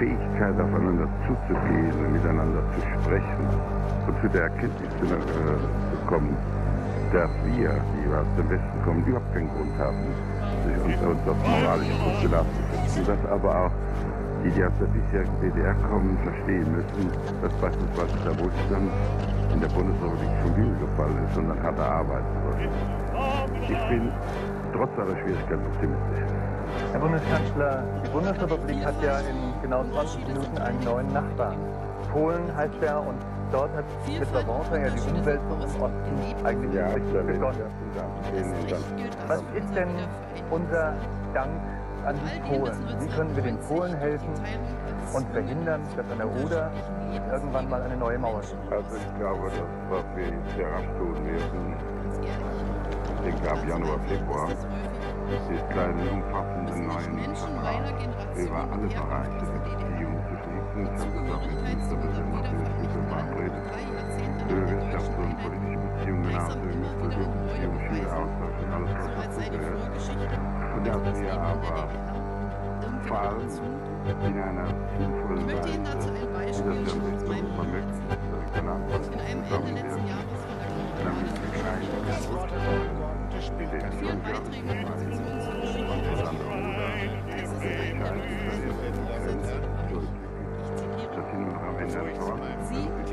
Fähigkeit, aufeinander zuzugehen und miteinander zu sprechen und zu der Erkenntnis zu kommen, dass wir, die aus dem Westen kommen, überhaupt keinen Grund haben, sich uns auf moralische Postulate zu setzen, dass aber auch die aus der bisherigen DDR kommen, verstehen müssen, dass beispielsweise der Wohlstand in der Bundesrepublik vom Himmel gefallen ist, sondern hart erarbeiten wurde. Ich bin trotz aller Schwierigkeiten optimistisch. Herr Bundeskanzler, die Bundesrepublik hat ja in genau 20 Minuten einen neuen Nachbarn. Polen heißt er, und dort hat mit Lavauta ja die Umwälzung im Osten eigentlich richtig begonnen. Was ist denn unser Dank an die Polen? Wie können wir den Polen helfen und verhindern, dass an der Oder irgendwann mal eine neue Mauer steht? Also ich glaube, das, was wir jetzt sehr rasch tun werden, ich denke ab Januar, Februar, ist einen umfassenden neuen Vertrag über alle Bereiche der Beziehungen zwischen Ihnen, ich habe das auch mit Ministerpräsidenten verabredet, über Wirtschafts- und politische Beziehungen genauso, über Kulturbeziehungen, Schüleraustausch und alles, was dazugehört. Und dass wir aber vor allem in einer sinnvollen Weise, dass wir uns mal möchten, zusammenwirken, damit wir keine das sind wir noch am Ende